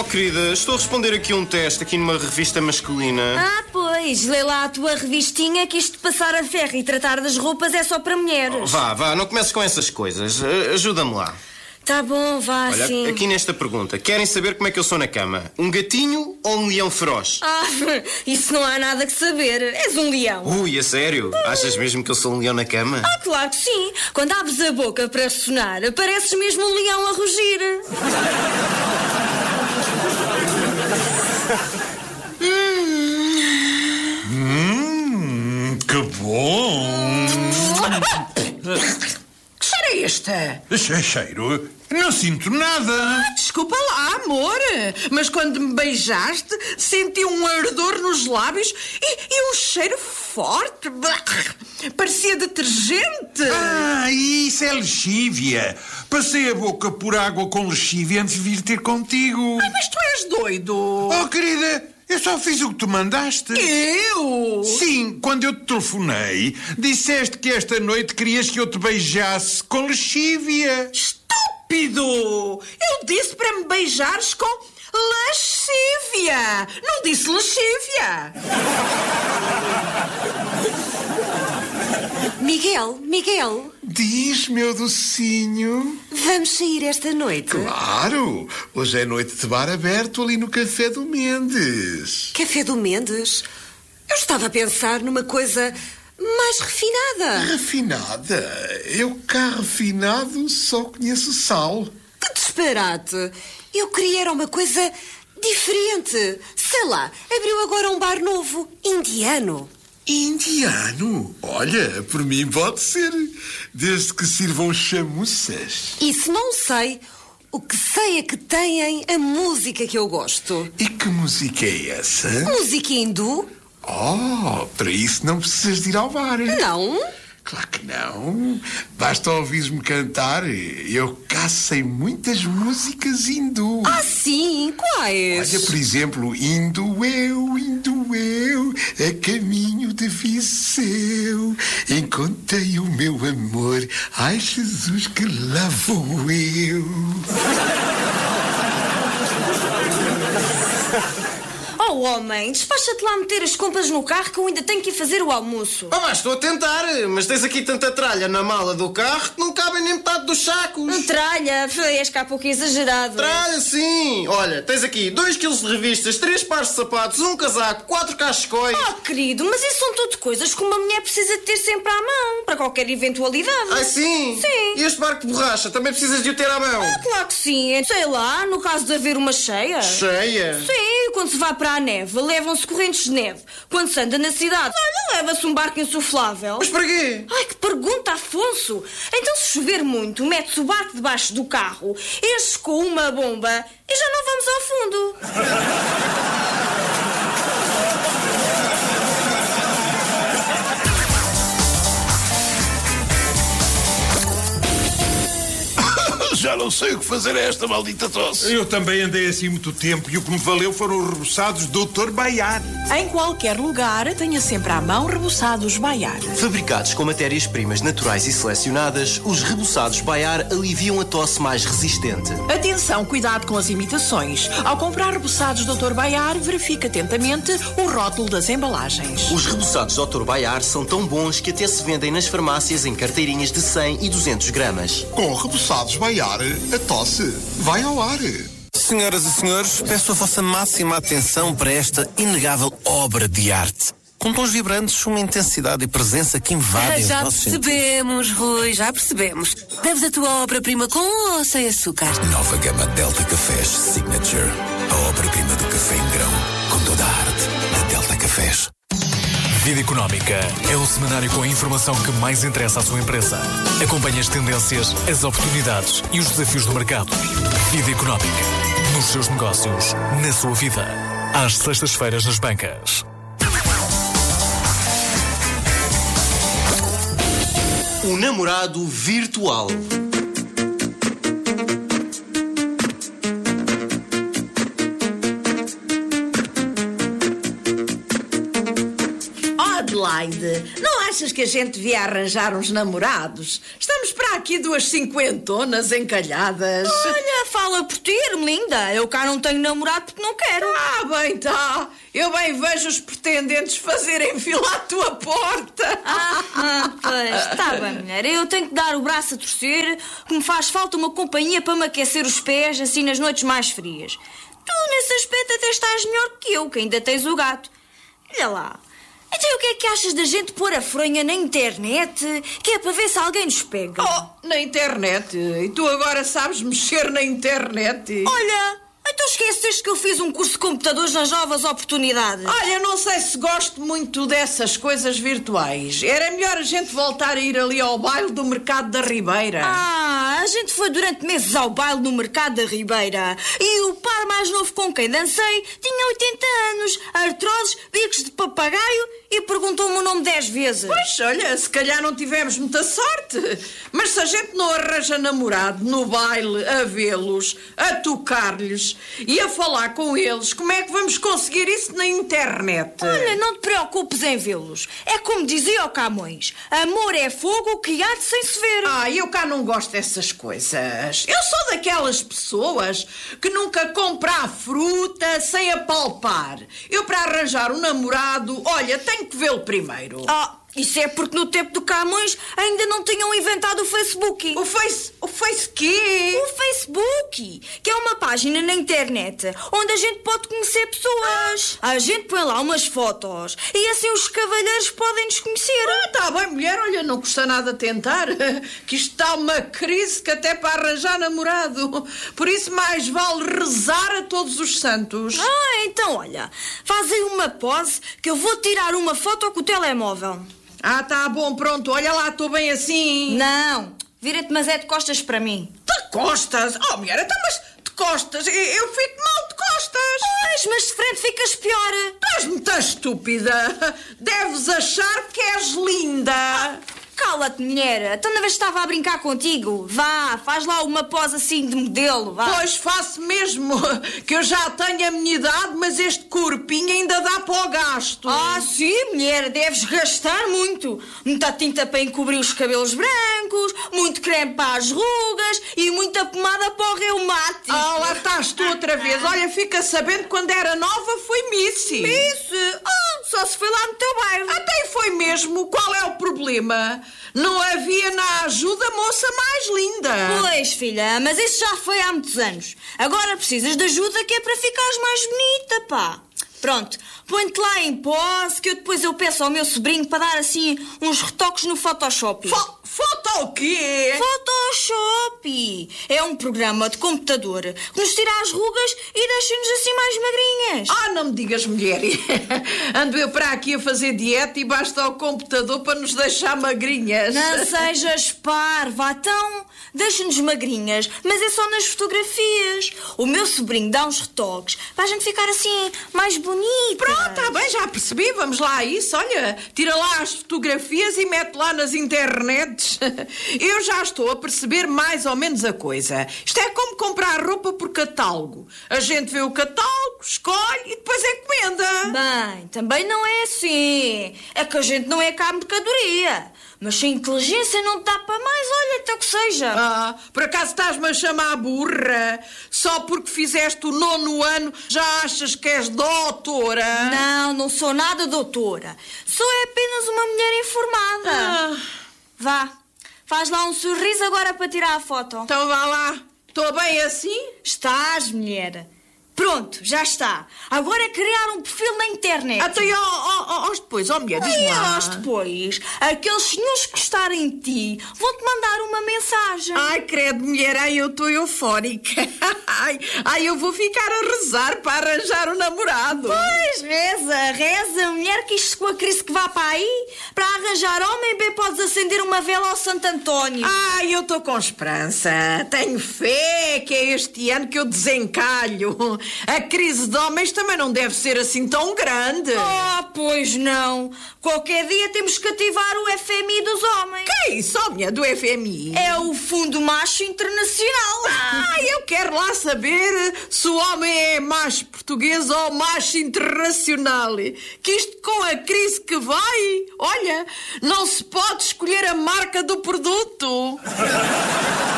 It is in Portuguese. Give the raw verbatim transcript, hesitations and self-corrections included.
querida, estou a responder aqui a um teste aqui numa revista masculina. Ah, pois, lê lá a tua revistinha que isto de passar a ferro e tratar das roupas é só para mulheres. Oh, vá, vá, não comeces com essas coisas. Ajuda-me lá. Tá bom, vá, Olha, sim. aqui nesta pergunta, querem saber como é que eu sou na cama? Um gatinho ou um leão feroz? Ah, isso não há nada que saber. És um leão. Ui, a sério? Hum. Achas mesmo que eu sou um leão na cama? Ah, claro que sim. Quando abres a boca para ressonar, pareces mesmo um leão a rugir. Hum, que bom! Que cheiro é este? Cheiro? Não sinto nada. Ah, desculpa lá, amor, mas quando me beijaste senti um ardor nos lábios e, e um cheiro forte. Parecia detergente. Ah, isso é lexívia. Passei a boca por água com lexívia antes de vir ter contigo. Ai, mas tu és doido. Oh, querida, eu só fiz o que tu mandaste. Eu? Sim, quando eu te telefonei, disseste que esta noite querias que eu te beijasse com lexívia. Estúpido! Eu disse para me beijares com lascívia. Não disse lexívia. Miguel, Miguel. Diz, meu docinho. Vamos sair esta noite? Claro! Hoje é noite de bar aberto ali no Café do Mendes. Café do Mendes? Eu estava a pensar numa coisa mais refinada. Refinada? Eu cá refinado só conheço sal. Que disparate! Eu queria era uma coisa diferente. Sei lá, abriu agora um bar novo, indiano. Indiano? Olha, por mim pode ser, desde que sirvam chamuças. Isso não sei. O que sei é que têm a música que eu gosto. E que música é essa? Música hindu? Oh, para isso não precisas de ir ao bar. Não? Claro que não. Basta ouvir-me cantar. Eu cá sei muitas músicas hindu. Ah, sim? Quais? Olha, por exemplo, indo eu, indo eu, a caminho de Viseu, encontrei o meu amor. Ai, Jesus, que lá vou eu. Oh, homem, despacha-te lá meter as compras no carro que eu ainda tenho que ir fazer o almoço. Ah, mas estou a tentar, mas tens aqui tanta tralha na mala do carro que não cabem nem metade dos sacos. Tralha, és cá pouco exagerado. Tralha, sim. Olha, tens aqui dois quilos de revistas, três pares de sapatos, um casaco, quatro cachecóis. Oh, querido, mas isso são tudo coisas que uma mulher precisa de ter sempre à mão, para qualquer eventualidade. Ah, sim? Sim. E este barco de borracha, também precisas de o ter à mão? Ah, claro que sim. Sei lá, no caso de haver uma cheia. Cheia? Sim, quando se vai para a neve, levam-se correntes de neve. Quando se anda na cidade, olha, leva-se um barco insuflável. Mas para quê? Ai, que pergunta, Afonso. Então, se chover muito, mete-se o barco debaixo do carro, enche com uma bomba e já não vamos ao fundo. Já não sei o que fazer a esta maldita tosse. Eu também andei assim muito tempo e o que me valeu foram os reboçados doutor Baiar. Em qualquer lugar, tenha sempre à mão reboçados Baiar. Fabricados com matérias-primas naturais e selecionadas, os reboçados Baiar aliviam a tosse mais resistente. Atenção, cuidado com as imitações. Ao comprar reboçados doutor Baiar, verifique atentamente o rótulo das embalagens. Os reboçados doutor Baiar são tão bons que até se vendem nas farmácias em carteirinhas de cem e duzentos gramas. Com reboçados Baiar, a tosse vai ao ar. Senhoras e senhores, peço a vossa máxima atenção para esta inegável obra de arte. Com tons vibrantes, uma intensidade e presença que invadem Já os nossos percebemos, Rui, já percebemos. Deves a tua obra prima com ou sem açúcar? Nova gama Delta Cafés Signature. A obra-prima do café em grão, com toda a arte da Delta Cafés. Vida Económica é o semanário com a informação que mais interessa à sua empresa. Acompanhe as tendências, as oportunidades e os desafios do mercado. Vida Económica. Nos seus negócios, na sua vida. Às sextas-feiras nas bancas. O namorado virtual. Adelaide, não achas que a gente devia arranjar uns namorados? Estamos para aqui duas cinquentonas encalhadas. Olha, fala Fala por ti, Ermelinda. Eu cá não tenho namorado porque não quero. Ah, bem tá. Eu bem vejo os pretendentes fazerem fila à tua porta. Ah, ah pois, está bem, mulher. Eu tenho que dar o braço a torcer, que me faz falta uma companhia para me aquecer os pés, assim, nas noites mais frias. Tu, nesse aspecto, até estás melhor que eu, que ainda tens o gato. Olha lá. Então, o que é que achas da gente pôr a fronha na internet, que é para ver se alguém nos pega? Oh, na internet? E tu agora sabes mexer na internet? Olha... Então esqueceste que eu fiz um curso de computadores nas novas oportunidades? Olha, não sei se gosto muito dessas coisas virtuais. Era melhor a gente voltar a ir ali ao baile do Mercado da Ribeira. Ah, a gente foi durante meses ao baile no Mercado da Ribeira. E o par mais novo com quem dancei tinha oitenta anos, artroses, bicos de papagaio e perguntou-me o nome dez vezes. Pois, olha, se calhar não tivemos muita sorte. Mas se a gente não arranja namorado no baile, a vê-los, a tocar-lhes e a falar com eles, como é que vamos conseguir isso na internet? Olha, não te preocupes em vê-los. É como dizia o Camões: amor é fogo que arde sem se ver. Ah, eu cá não gosto dessas coisas. Eu sou daquelas pessoas que nunca compra a fruta sem a palpar. Eu, para arranjar um namorado, olha, tenho que vê-lo primeiro. Ah, isso é porque no tempo do Camões ainda não tinham inventado o Facebook. O Face... O Face quê? O Facebook, que é uma página na internet onde a gente pode conhecer pessoas. A gente põe lá umas fotos e assim os cavalheiros podem nos conhecer. Ah, tá bem, mulher, olha, não custa nada tentar. Que isto está uma crise que até para arranjar namorado. Por isso mais vale rezar a todos os santos. Ah, então olha, faz aí uma pose que eu vou tirar uma foto com o telemóvel. Ah, tá bom, pronto, olha lá, estou bem assim. Não, vira-te, mas é de costas para mim. De costas? Oh, mulher, então, mas de costas? Eu, eu fico mal de costas. Pois, mas de frente ficas pior. Tu és muito estúpida. Deves achar que és linda. Ah, cala-te, mulher. Então, na vez estava a brincar contigo. Vá, faz lá uma pose assim de modelo, vá. Pois, faço mesmo. Que eu já tenho a minha idade, mas este corpinho ainda dá para o gasto. Ah, sim, mulher. Deves gastar muito. Muita tinta para encobrir os cabelos brancos, muito creme para as rugas e muita pomada para o reumático. Ah, lá estás tu outra vez. Olha, fica sabendo que quando era nova fui Missy. Missy? Ah, só se foi lá no teu bairro. Até foi mesmo. Qual é o problema? Não havia na ajuda moça mais linda. Pois, filha, mas isso já foi há muitos anos. Agora precisas de ajuda que é para ficares mais bonita, pá. Pronto, põe-te lá em pose que eu depois eu peço ao meu sobrinho para dar assim uns retoques no Photoshop. Fo Foto o quê? Photoshop! É um programa de computador que nos tira as rugas e deixa-nos assim mais magrinhas. Ah, não me digas, mulher. Ando eu para aqui a fazer dieta e basta ao computador para nos deixar magrinhas. Não sejas parva, então deixa-nos magrinhas, mas é só nas fotografias. O meu sobrinho dá uns retoques para a gente ficar assim mais bonita. Pronto, está bem, já percebi. Vamos lá a isso. Olha, tira lá as fotografias e mete lá nas internets. Eu já estou a perceber mais ou menos a coisa. Isto é como comprar roupa por catálogo. A gente vê o catálogo, escolhe e depois encomenda. Bem, também não é assim. É que a gente não é cá mercadoria. Mas se a inteligência não te dá para mais, olha, até que seja. Ah, por acaso estás-me a chamar burra? Só porque fizeste o nono ano já achas que és doutora? Não, não sou nada doutora. Sou apenas uma mulher informada. Ah. Vá, faz lá um sorriso agora para tirar a foto. Então vá lá. Estou bem assim? Estás, mulher. Pronto, já está. Agora é criar um perfil na internet. Até aos depois, ó mulher, diz-me lá. Aos depois, aqueles senhores que gostarem de ti vão-te mandar uma mensagem. Ai, credo, mulher, ai, eu estou eufórica. Ai, ai, eu vou ficar a rezar para arranjar um namorado. Pois, reza, reza, mulher, que isto com a crise que vá para aí, para arranjar homem, bem podes acender uma vela ao Santo António. Ai, eu estou com esperança. Tenho fé que é este ano que eu desencalho. A crise de homens também não deve ser assim tão grande. Ah, pois não. Qualquer dia temos que ativar o F M I dos homens. Que é isso, homem, do F M I? É o Fundo Macho Internacional. Ah, eu quero lá saber se o homem é macho português ou macho internacional. Que isto com a crise que vai, olha, não se pode escolher a marca do produto.